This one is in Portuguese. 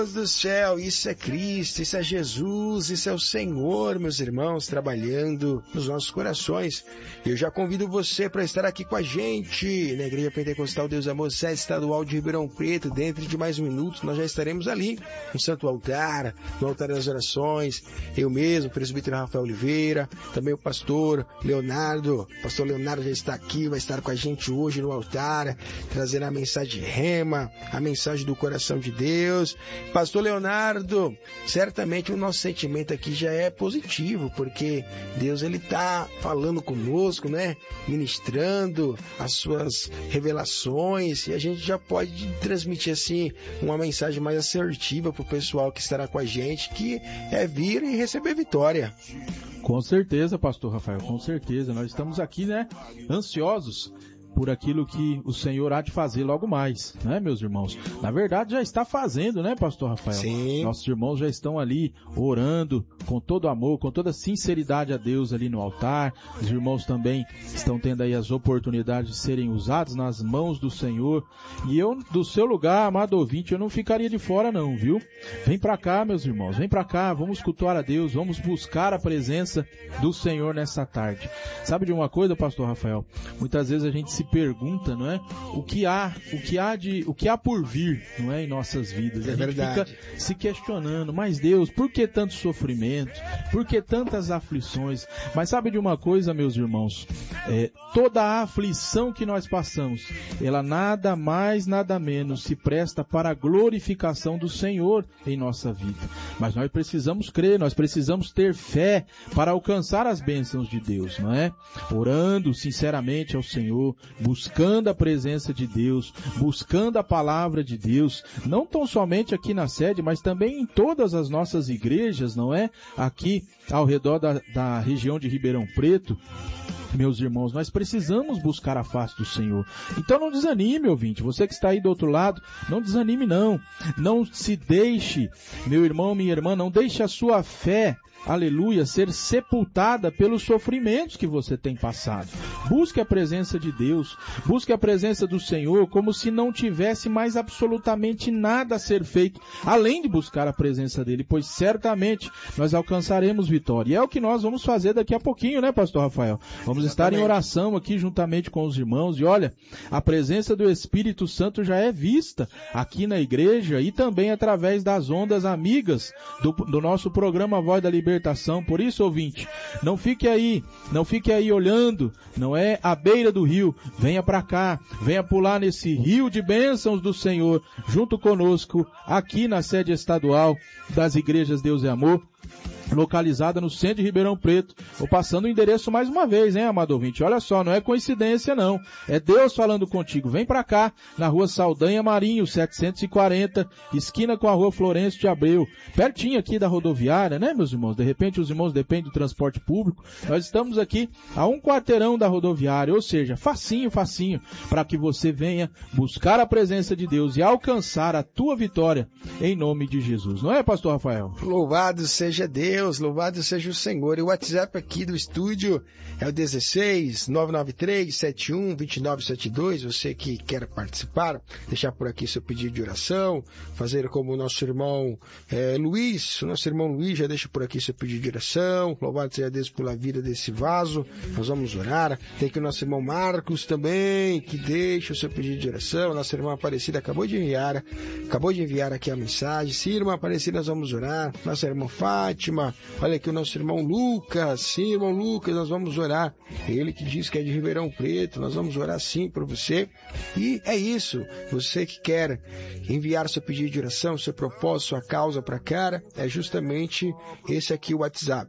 Deus do céu, isso é Cristo, isso é Jesus, isso é o Senhor, meus irmãos, trabalhando nos nossos corações. Eu já convido você para estar aqui com a gente na Igreja Pentecostal Deus Amor, sede estadual de Ribeirão Preto. Dentro de mais minutos nós já estaremos ali no Santo Altar, no Altar das Orações. Eu mesmo, o presbítero Rafael Oliveira, também o pastor Leonardo. O pastor Leonardo já está aqui, vai estar com a gente hoje no altar, trazendo a mensagem rema, a mensagem do coração de Deus. Pastor Leonardo, certamente o nosso sentimento aqui já é positivo, porque Deus ele está falando conosco, né? Ministrando as suas revelações, e a gente já pode transmitir assim uma mensagem mais assertiva para o pessoal que estará com a gente, que é vir e receber vitória. Com certeza, pastor Rafael, com certeza. Nós estamos aqui, né, ansiosos por aquilo que o Senhor há de fazer logo mais, né, meus irmãos? Na verdade, já está fazendo, né, pastor Rafael? Sim. Nossos irmãos já estão ali orando com todo amor, com toda sinceridade a Deus ali no altar. Os irmãos também estão tendo aí as oportunidades de serem usados nas mãos do Senhor. E eu, do seu lugar, amado ouvinte, eu não ficaria de fora não, viu? Vem pra cá, meus irmãos, vem pra cá, vamos cultuar a Deus, vamos buscar a presença do Senhor nessa tarde. Sabe de uma coisa, pastor Rafael? Muitas vezes a gente se pergunta, não é? O que há por vir, não é, em nossas vidas. É verdade. Fica se questionando, mas Deus, por que tanto sofrimento? Por que tantas aflições? Mas sabe de uma coisa, meus irmãos? Toda a aflição que nós passamos, ela nada mais, nada menos se presta para a glorificação do Senhor em nossa vida. Mas nós precisamos crer, nós precisamos ter fé para alcançar as bênçãos de Deus, não é? Orando sinceramente ao Senhor, buscando a presença de Deus, buscando a palavra de Deus, não tão somente aqui na sede, mas também em todas as nossas igrejas, não é? Aqui ao redor da região de Ribeirão Preto. Meus irmãos, nós precisamos buscar a face do Senhor. Então não desanime, ouvinte. Você que está aí do outro lado, não desanime não. Não se deixe, meu irmão, minha irmã, não deixe a sua fé, aleluia, ser sepultada pelos sofrimentos que você tem passado. Busque a presença de Deus, busque a presença do Senhor, como se não tivesse mais absolutamente nada a ser feito, além de buscar a presença dEle, pois certamente nós alcançaremos vitória. E é o que nós vamos fazer daqui a pouquinho, né, pastor Rafael? Vamos estar em oração aqui juntamente com os irmãos, e olha, a presença do Espírito Santo já é vista aqui na igreja e também através das ondas amigas do nosso programa Voz da Libertação. Por isso, ouvinte, não fique aí olhando, não é, à beira do rio. Venha para cá, venha pular nesse rio de bênçãos do Senhor, junto conosco, aqui na sede estadual das igrejas Deus e Amor, localizada no centro de Ribeirão Preto. Vou passando o endereço mais uma vez, hein, amado ouvinte? Olha só, não é coincidência não. É Deus falando contigo. Vem pra cá, na rua Saldanha Marinho, 740, esquina com a rua Florencio de Abreu. Pertinho aqui da rodoviária, né, meus irmãos? De repente os irmãos dependem do transporte público. Nós estamos aqui a um quarteirão da rodoviária, ou seja, facinho, para que você venha buscar a presença de Deus e alcançar a tua vitória em nome de Jesus. Não é, pastor Rafael? Louvado seja Deus. Louvado seja o Senhor. E o WhatsApp aqui do estúdio é o 16 993 71 2972. Você que quer participar, deixar por aqui seu pedido de oração, fazer como o nosso irmão Luiz. O nosso irmão Luiz já deixa por aqui seu pedido de oração. Louvado seja Deus pela vida desse vaso. Nós vamos orar. Tem aqui o nosso irmão Marcos também, que deixa o seu pedido de oração. Nossa irmã Aparecida acabou de enviar aqui a mensagem. Sim, irmã Aparecida, nós vamos orar. Nossa irmã Fátima, olha aqui o nosso irmão Lucas. Sim, irmão Lucas, nós vamos orar. Ele que diz que é de Ribeirão Preto, nós vamos orar sim por você. E é isso, você que quer enviar seu pedido de oração, seu propósito, sua causa para cá, é justamente esse aqui o WhatsApp.